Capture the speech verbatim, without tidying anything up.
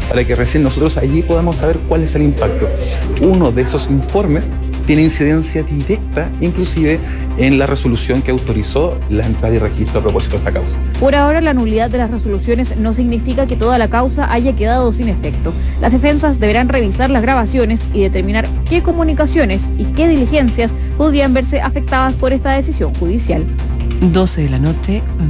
para que recién nosotros allí podamos saber cuál es el impacto. Uno de esos informes tiene incidencia directa, inclusive, en la resolución que autorizó la entrada y registro a propósito de esta causa. Por ahora, la nulidad de las resoluciones no significa que toda la causa haya quedado sin efecto. Las defensas deberán revisar las grabaciones y determinar qué comunicaciones y qué diligencias podrían verse afectadas por esta decisión judicial. doce de la noche.